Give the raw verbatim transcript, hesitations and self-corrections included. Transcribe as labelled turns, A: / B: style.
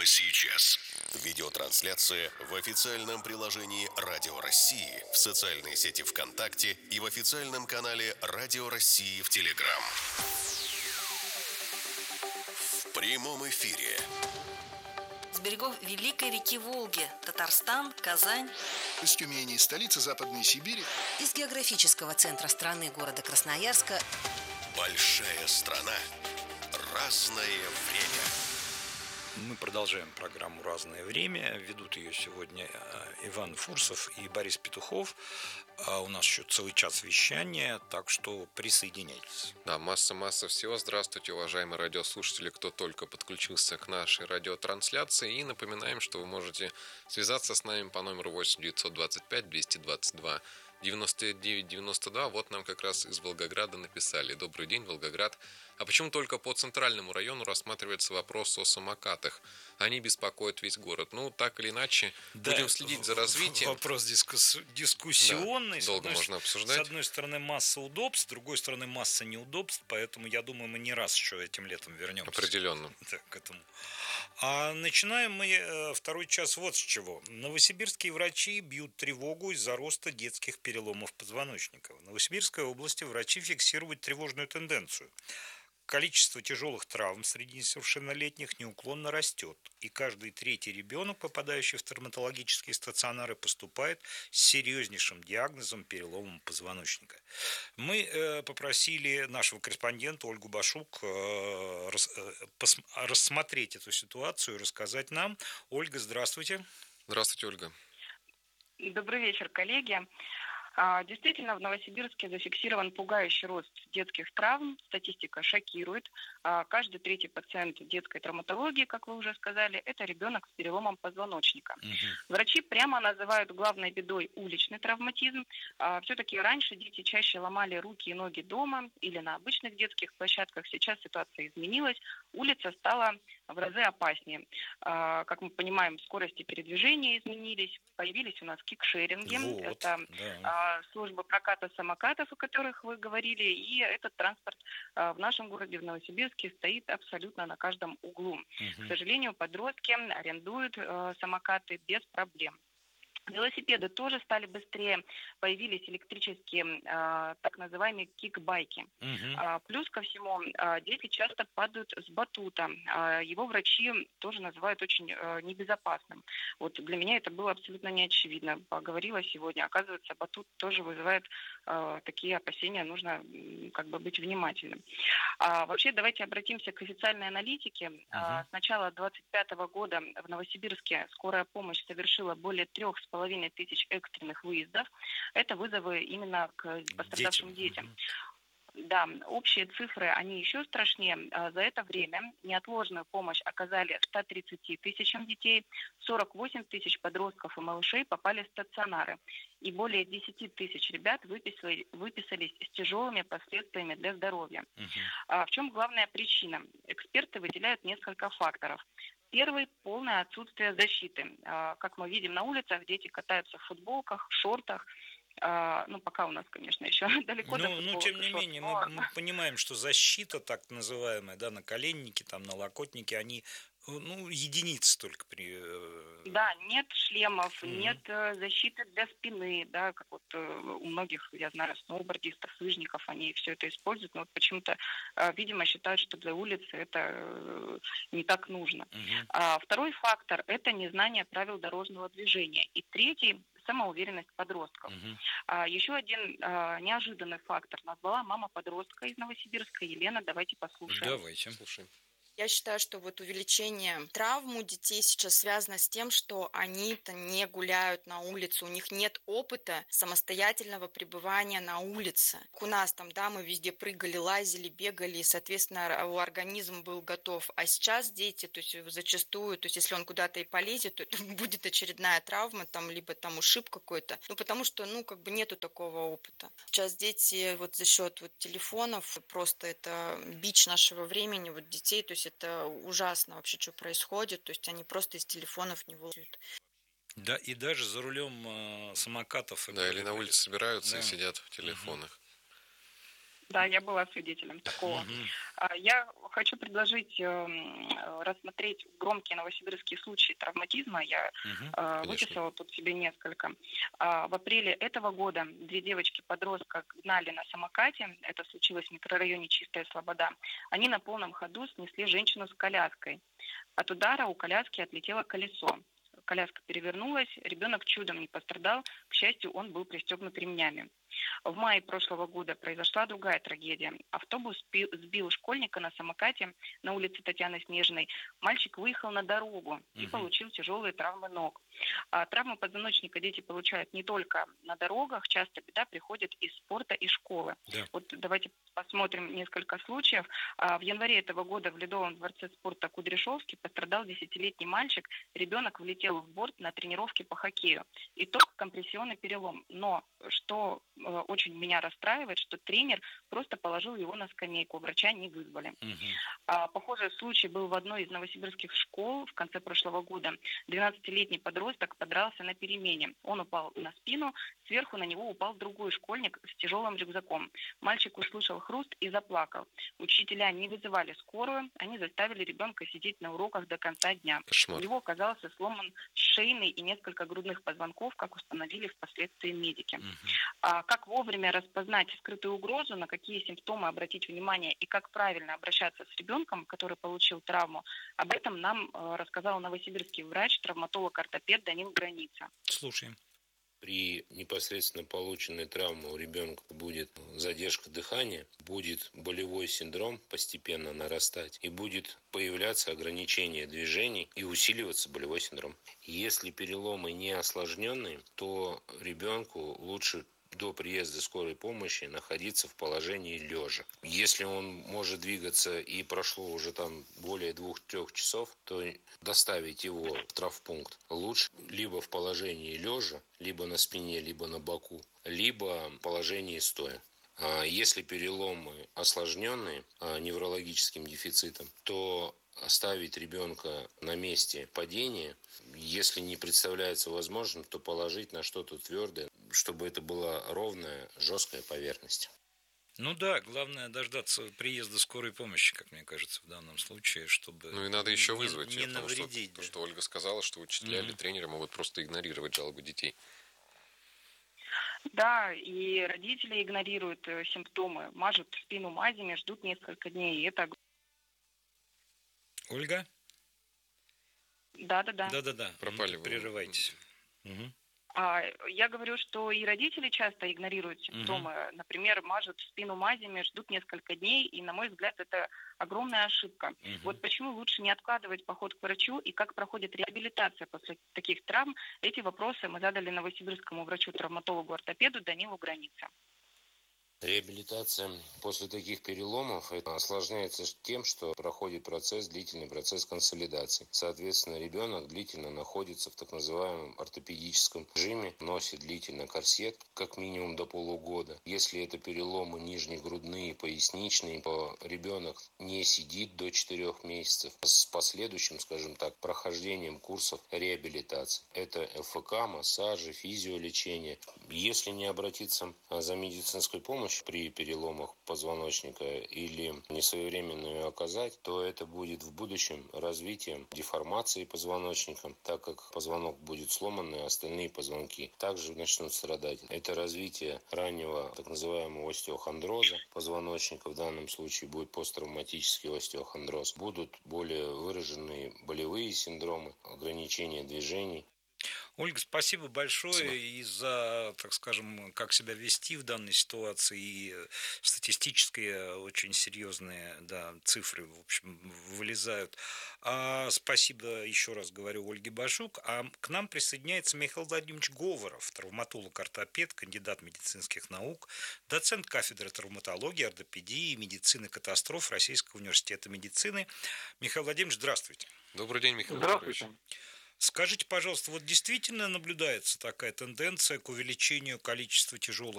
A: Прямо сейчас. Видеотрансляция в официальном приложении Радио России, в социальной сети ВКонтакте и в официальном канале Радио России в Телеграм. В прямом эфире.
B: С берегов великой реки Волги, Татарстан, Казань.
C: Из Тюмени, столицы Западной Сибири.
B: Из географического центра страны, города Красноярска.
A: Большая страна. Разное время.
D: Мы продолжаем программу «Разное время». Ведут ее сегодня Иван Фурсов и Борис Петухов. А у нас еще целый час вещания, так что присоединяйтесь.
E: Да, масса-масса всего. Здравствуйте, уважаемые радиослушатели, кто только подключился к нашей радиотрансляции. И напоминаем, что вы можете связаться с нами по номеру восемь девятьсот двадцать пять двести двадцать два девяносто девять девяносто два. Вот нам как раз из Волгограда написали. Добрый день, Волгоград. А почему только по центральному району рассматривается вопрос о самокатах? Они беспокоят весь город. Ну, так или иначе, да, будем следить за развитием.
D: Вопрос дискус... дискуссионный.
E: Да, долго
D: одной,
E: можно обсуждать.
D: С одной стороны, масса удобств, с другой стороны, масса неудобств. Поэтому, я думаю, мы не раз еще этим летом вернемся.
E: Определенно.
D: Да, к этому. А начинаем мы э, второй час вот с чего. Новосибирские врачи бьют тревогу из-за роста детских переломов позвоночника. В Новосибирской области врачи фиксируют тревожную тенденцию. Количество тяжелых травм среди несовершеннолетних неуклонно растет, и каждый третий ребенок, попадающий в травматологические стационары, поступает с серьезнейшим диагнозом переломом позвоночника. Мы э, попросили нашего корреспондента Ольгу Башук э, рас, э, пос, рассмотреть эту ситуацию и рассказать нам. Ольга, здравствуйте.
E: Здравствуйте, Ольга.
F: Добрый вечер, коллеги. Действительно, в Новосибирске зафиксирован пугающий рост детских травм. Статистика шокирует. Каждый третий пациент детской травматологии, как вы уже сказали, это ребенок с переломом позвоночника. Угу. Врачи прямо называют главной бедой уличный травматизм. Все-таки раньше дети чаще ломали руки и ноги дома или на обычных детских площадках. Сейчас ситуация изменилась. Улица стала в разы опаснее. Как мы понимаем, скорости передвижения изменились. Появились у нас кикшеринги.
D: Вот,
F: это
D: да.
F: служба проката самокатов, о которых вы говорили. И этот транспорт в нашем городе, в Новосибирске, стоит абсолютно на каждом углу. Угу. К сожалению, подростки арендуют самокаты без проблем. Велосипеды тоже стали быстрее, появились электрические, э, так называемые кикбайки. Uh-huh. А, плюс ко всему, э, дети часто падают с батута. А, его врачи тоже называют очень э, небезопасным. Вот для меня это было абсолютно неочевидно. Поговорила сегодня. Оказывается, батут тоже вызывает э, такие опасения. Нужно э, как бы быть внимательным. А, вообще, давайте обратимся к официальной аналитике. Uh-huh. А, с начала две тысячи двадцать пятого года в Новосибирске скорая помощь совершила более трех с половиной тысяч экстренных выездов. Это вызовы именно к пострадавшим детям. детям. Да, общие цифры, они еще страшнее. За это время неотложную помощь оказали ста тридцати тысячам детей, сорок восемь тысяч подростков и малышей попали в стационары. И более десяти тысяч ребят выписали, выписались с тяжелыми последствиями для здоровья. Uh-huh. А в чем главная причина? Эксперты выделяют несколько факторов. Первый – полное отсутствие защиты. Как мы видим на улицах, дети катаются в футболках, в шортах. Ну, пока у нас, конечно, еще далеко
D: ну,
F: до футболок.
D: Ну, тем не
F: шорт,
D: менее,
F: но...
D: мы, мы понимаем, что защита, так называемая, да, наколенники, там, налокотники, они, ну, единицы только при...
F: Да, нет шлемов, mm-hmm. нет э, защиты для спины, да, как вот э, у многих, я знаю, сноубордистов, лыжников, они все это используют, но вот почему-то, э, видимо, считают, что для улицы это э, не так нужно. Mm-hmm. А, второй фактор – это незнание правил дорожного движения. И третий – самоуверенность подростков. Uh-huh. А, еще один а, неожиданный фактор назвала мама подростка из Новосибирска Елена. Давайте послушаем.
D: Давайте, слушаем.
G: Я считаю, что вот увеличение травм у детей сейчас связано с тем, что они-то не гуляют на улице, у них нет опыта самостоятельного пребывания на улице. У нас там, да, мы везде прыгали, лазили, бегали, и, соответственно, организм был готов. А сейчас дети, то есть зачастую, то есть если он куда-то и полезет, то это будет очередная травма, там, либо там ушиб какой-то, ну, потому что, ну, как бы нету такого опыта. Сейчас дети вот за счет вот телефонов, просто это бич нашего времени, вот детей, то есть это ужасно вообще, что происходит. То есть они просто из телефонов не вылазят.
D: Да, и даже за рулем э, самокатов.
E: Да, или на улице собираются, да, и сидят в телефонах.
F: Да, я была свидетелем такого. Uh-huh. Я Хочу предложить э, рассмотреть громкие новосибирские случаи травматизма. Я э, выписала тут себе несколько. А, в апреле этого года две девочки-подростка гнали на самокате. Это случилось в микрорайоне Чистая Слобода. Они на полном ходу снесли женщину с коляской. От удара у коляски отлетело колесо. Коляска перевернулась, ребенок чудом не пострадал, к счастью, он был пристегнут ремнями. В мае прошлого года произошла другая трагедия. Автобус сбил школьника на самокате на улице Татьяны Снежной. Мальчик выехал на дорогу и получил тяжелые травмы ног. А травмы позвоночника дети получают не только на дорогах, часто беда приходит из спорта и школы. Да. Вот давайте посмотрим несколько случаев. В январе этого года в Ледовом дворце спорта Кудряшовский пострадал десятилетний мальчик. Ребенок влетел в борт на тренировке по хоккею. Итог – компрессионный перелом. Но что очень меня расстраивает, что тренер просто положил его на скамейку, врача не вызвали. Uh-huh. А, похожий случай был в одной из новосибирских школ в конце прошлого года. двенадцатилетний подросток подрался на перемене. Он упал на спину, сверху на него упал другой школьник с тяжелым рюкзаком. Мальчик услышал хруст и заплакал. Учителя не вызывали скорую, они заставили ребенка сидеть на уроках до конца дня.
E: Кошмар.
F: У него оказался сломан шейный и несколько грудных позвонков, как установили впоследствии медики. Uh-huh. А, как вовремя распознать скрытую угрозу, на какие симптомы обратить внимание и как правильно обращаться с ребенком, который получил травму, об этом нам э, рассказал новосибирский врач, травматолог-ортопед Данил Граница.
D: Слушаем.
H: При непосредственно полученной травме у ребенка будет задержка дыхания, будет болевой синдром постепенно нарастать и будет появляться ограничение движений и усиливаться болевой синдром. Если переломы не осложненные, то ребенку лучше до приезда скорой помощи находиться в положении лежа. Если он может двигаться и прошло уже там более двух-трех часов, то доставить его в травмпункт лучше либо в положении лежа, либо на спине, либо на боку, либо в положении стоя. Если переломы осложненные неврологическим дефицитом, то оставить ребенка на месте падения, если не представляется возможным, то положить на что-то твердое, чтобы это была ровная, жесткая поверхность.
D: Ну да, главное дождаться приезда скорой помощи, как мне кажется, в данном случае, чтобы...
E: Ну и надо еще вызвать
D: не,
E: ее,
D: не
E: потому
D: навредить.
E: Что,
D: да.
E: что Ольга сказала, что учителя mm-hmm. или тренеры могут просто игнорировать жалобы детей.
F: Да, и родители игнорируют симптомы, мажут спину мазями, ждут несколько дней, и это...
D: Ольга?
F: Да-да-да.
D: Да-да-да.
E: Пропали
D: вы. Прерывайтесь. Угу.
F: А, я говорю, что и родители часто игнорируют симптомы. Угу. Например, мажут спину мазями, ждут несколько дней, и, на мой взгляд, это огромная ошибка. Угу. Вот почему лучше не откладывать поход к врачу, и как проходит реабилитация после таких травм. Эти вопросы мы задали новосибирскому врачу-травматологу-ортопеду Данилу Границе.
H: Реабилитация после таких переломов осложняется тем, что проходит процесс, длительный процесс консолидации. Соответственно, ребенок длительно находится в так называемом ортопедическом режиме, носит длительно корсет, как минимум до полугода. Если это переломы нижнегрудные, поясничные, то ребенок не сидит до четырех месяцев с последующим, скажем так, прохождением курсов реабилитации. Это ЛФК, массажи, физиолечение. Если не обратиться за медицинской помощью при переломах позвоночника или несвоевременную оказать, то это будет в будущем развитием деформации позвоночника, так как позвонок будет сломан, и остальные позвонки также начнут страдать. Это развитие раннего так называемого остеохондроза позвоночника, в данном случае будет посттравматический остеохондроз. Будут более выраженные болевые синдромы, ограничения движений.
D: Ольга, спасибо большое спасибо. И за, так скажем, как себя вести в данной ситуации, и статистические очень серьезные да, цифры, в общем, вылезают. А спасибо еще раз говорю Ольге Башук. А к нам присоединяется Михаил Владимирович Говоров, травматолог-ортопед, кандидат медицинских наук, доцент кафедры травматологии, ортопедии и медицины катастроф Российского университета медицины. Михаил Владимирович, здравствуйте.
E: Добрый день, Михаил
I: Владимирович.
D: Скажите, пожалуйста, вот действительно наблюдается такая тенденция к увеличению количества тяжелых